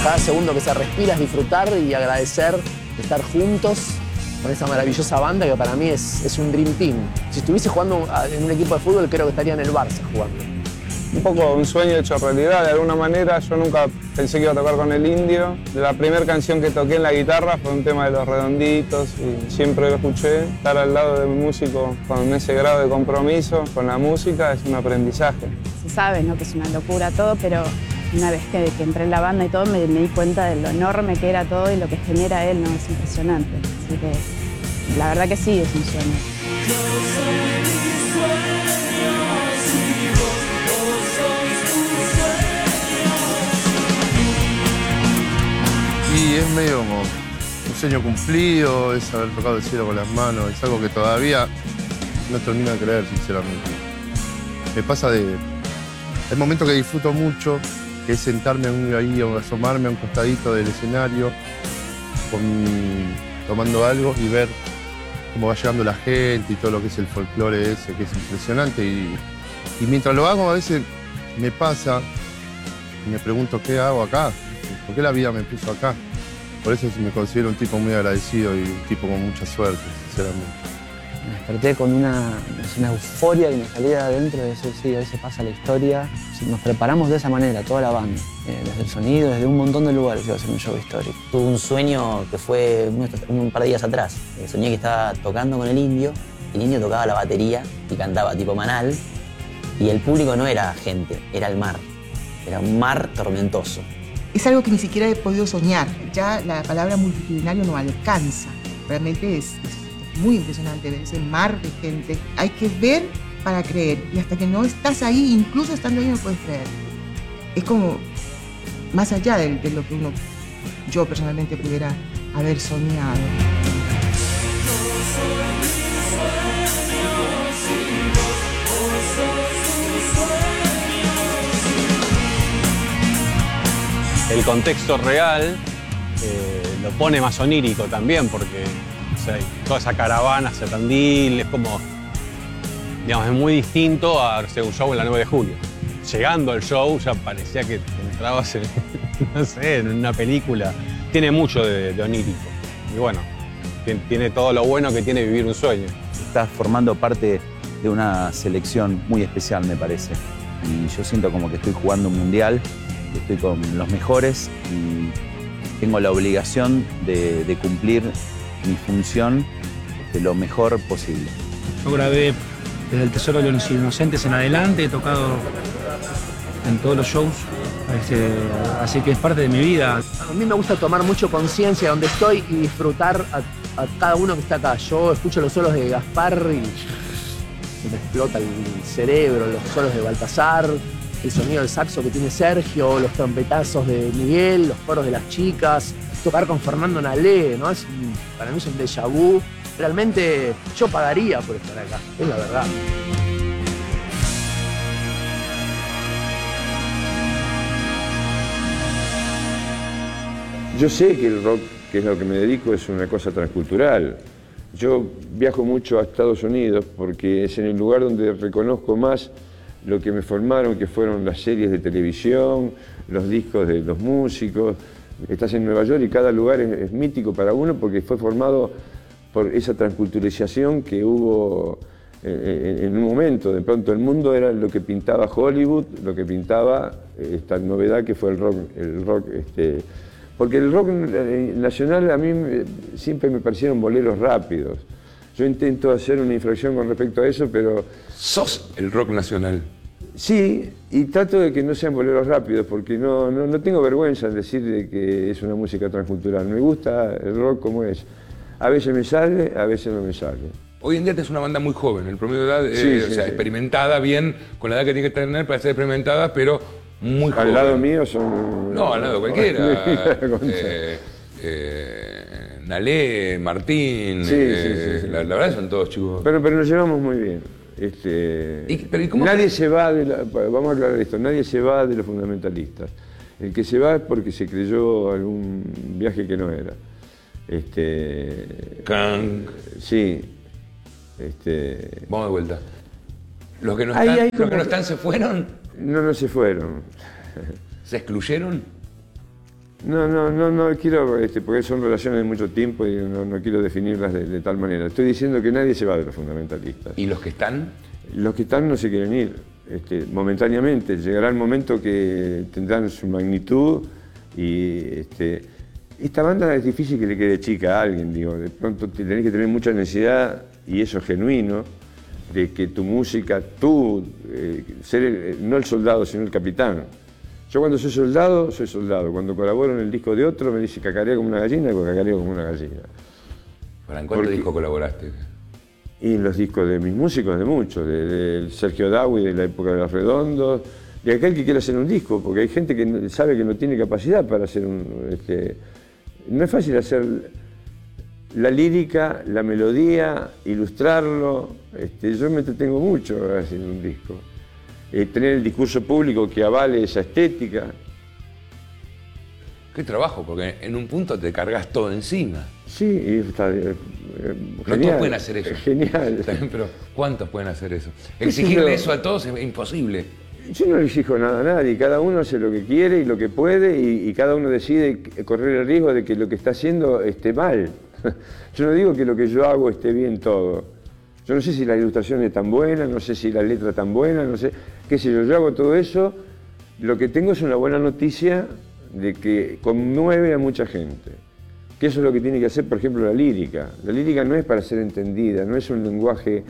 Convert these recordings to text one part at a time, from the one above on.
cada segundo que se respira es disfrutar y agradecer de estar juntos con esa maravillosa banda que para mí es un dream team. Si estuviese jugando en un equipo de fútbol, creo que estaría en el Barça jugando. Un poco un sueño hecho realidad, de alguna manera. Yo nunca pensé que iba a tocar con el Indio. La primera canción que toqué en la guitarra fue un tema de Los Redonditos y siempre lo escuché. Estar al lado de un músico con ese grado de compromiso con la música es un aprendizaje. Se sabe, ¿no?, que es una locura todo, pero una vez que entré en la banda y todo, me di cuenta de lo enorme que era todo y lo que genera él, ¿no? Es impresionante. Así que la verdad que sí, es un sueño. Y es medio como un sueño cumplido, es haber tocado el cielo con las manos, es algo que todavía no termino de creer, sinceramente. Me pasa el momento que disfruto mucho, que es sentarme ahí o asomarme a un costadito del escenario, tomando algo y ver cómo va llegando la gente y todo lo que es el folclore ese, que es impresionante. Y mientras lo hago a veces me pasa y me pregunto qué hago acá, por qué la vida me puso acá. Por eso me considero un tipo muy agradecido y un tipo con mucha suerte, sinceramente. Me desperté con una euforia que me salía de adentro de decir, sí, hoy se pasa la historia. Nos preparamos de esa manera, toda la banda. Desde el sonido, desde un montón de lugares iba a ser un show histórico. Tuve un sueño que fue un par de días atrás. Soñé que estaba tocando con el Indio. El Indio tocaba la batería y cantaba tipo Manal. Y el público no era gente, era el mar. Era un mar tormentoso. Es algo que ni siquiera he podido soñar. Ya la palabra multitudinario no alcanza. Realmente es muy impresionante ver ese mar de gente. Hay que ver para creer. Y hasta que no estás ahí, incluso estando ahí, no puedes creer. Es como más allá de lo que yo personalmente pudiera haber soñado. El contexto real lo pone más onírico también, porque o sea, toda esa caravana hacia Tandil es como, digamos, es muy distinto a hacer un show en la 9 de julio. Llegando al show ya parecía que entrabas en, no sé, en una película. Tiene mucho de onírico. Y bueno, tiene todo lo bueno que tiene vivir un sueño. Estás formando parte de una selección muy especial, me parece. Y yo siento como que estoy jugando un mundial. Estoy con los mejores y tengo la obligación de cumplir mi función lo mejor posible. Yo grabé desde El Tesoro de los Inocentes en adelante, he tocado en todos los shows, así que es parte de mi vida. A mí me gusta tomar mucho conciencia de donde estoy y disfrutar a cada uno que está acá. Yo escucho los solos de Gaspar y me explota el cerebro, los solos de Baltasar, el sonido del saxo que tiene Sergio, los trompetazos de Miguel, los coros de las chicas, tocar con Fernando Nalé, ¿no? Para mí es un déjà vu. Realmente yo pagaría por estar acá, es la verdad. Yo sé que el rock, que es lo que me dedico, es una cosa transcultural. Yo viajo mucho a Estados Unidos porque es en el lugar donde reconozco más lo que me formaron, que fueron las series de televisión, los discos de los músicos. Estás en Nueva York y cada lugar es mítico para uno porque fue formado por esa transculturización que hubo en un momento. De pronto el mundo era lo que pintaba Hollywood, lo que pintaba esta novedad que fue el rock. Porque el rock nacional a mí siempre me parecieron boleros rápidos. Yo intento hacer una infracción con respecto a eso, pero... ¿Sos el rock nacional? Sí, y trato de que no sean boleros rápidos, porque no tengo vergüenza en decir de que es una música transcultural. Me gusta el rock como es. A veces me sale, a veces no me sale. Hoy en día es una banda muy joven, el promedio de edad, Sí, o sea, experimentada bien, con la edad que tiene que tener para ser experimentada, pero muy joven. Al lado mío son... No, al lado cualquiera. Nalé, Martín, Sí. La verdad son todos chicos. Pero nos llevamos muy bien. Nadie se va de vamos a aclarar esto, nadie se va de los fundamentalistas. El que se va es porque se creyó algún viaje que no era. Sí. Vamos de vuelta. ¿Los que no están se fueron? No se fueron. ¿Se excluyeron? No quiero, porque son relaciones de mucho tiempo y no quiero definirlas de tal manera. Estoy diciendo que nadie se va de los fundamentalistas. ¿Y los que están? Los que están no se quieren ir, momentáneamente. Llegará el momento que tendrán su magnitud y esta banda es difícil que le quede chica a alguien, digo. De pronto tenés que tener mucha necesidad, y eso es genuino, de que tu música, ser no el soldado, sino el capitán. Yo cuando soy soldado, soy soldado. Cuando colaboro en el disco de otro, me dice cacarea como una gallina, pues cacareo como una gallina. ¿En cuántos discos colaboraste? Y en los discos de mis músicos, de muchos, de Sergio Dawi, de la época de Los Redondos, de aquel que quiere hacer un disco, porque hay gente que sabe que no tiene capacidad para hacer no es fácil hacer la lírica, la melodía, ilustrarlo. Yo me entretengo mucho haciendo un disco. Tener el discurso público que avale esa estética. Qué trabajo, porque en un punto te cargas todo encima. Sí, y está no genial, todos pueden hacer eso. Genial. Pero ¿cuántos pueden hacer eso? Exigirle eso a todos es imposible. Yo no le exijo nada a nadie, cada uno hace lo que quiere y lo que puede, y cada uno decide correr el riesgo de que lo que está haciendo esté mal. Yo no digo que lo que yo hago esté bien todo. Yo no sé si la ilustración es tan buena, no sé si la letra es tan buena, no sé, qué sé yo hago todo eso. Lo que tengo es una buena noticia de que conmueve a mucha gente. Que eso es lo que tiene que hacer, por ejemplo, la lírica. La lírica no es para ser entendida, no es un lenguaje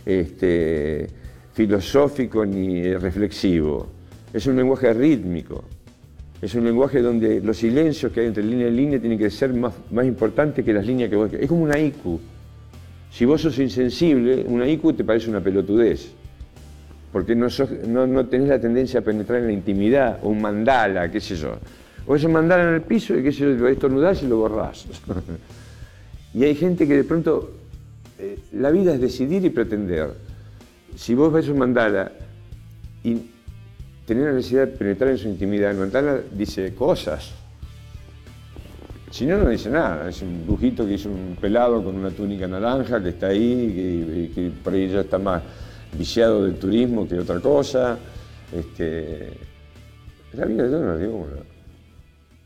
filosófico ni reflexivo. Es un lenguaje rítmico. Es un lenguaje donde los silencios que hay entre línea y línea tienen que ser más importantes que las líneas que vos... Es como un haiku. Si vos sos insensible, un haiku te parece una pelotudez. Porque no tenés la tendencia a penetrar en la intimidad, o un mandala, qué sé yo. O ese mandala en el piso y qué sé yo, lo estornudás y lo borrás. Y hay gente que de pronto... la vida es decidir y pretender. Si vos ves un mandala y tenés la necesidad de penetrar en su intimidad, el mandala dice cosas. Si no, no dice nada. Es un dibujito que hizo un pelado con una túnica naranja que está ahí, que por ahí ya está más viciado del turismo que otra cosa. La vida de todos nos dio uno.